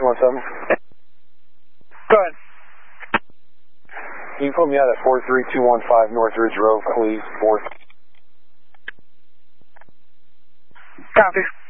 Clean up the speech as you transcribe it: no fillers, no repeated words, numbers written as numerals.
217. Go ahead. Can you put me out at 43215 North Ridge Road, please? 4. Copy.